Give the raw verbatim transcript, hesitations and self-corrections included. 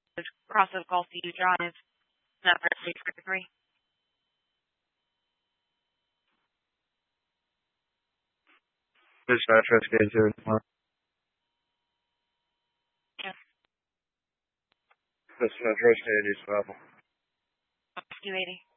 Crossville Gulfview Drive, number three forty-three. Dispatch rescue two. Yes. Dispatch rescue eighty-seven. Rescue eighty.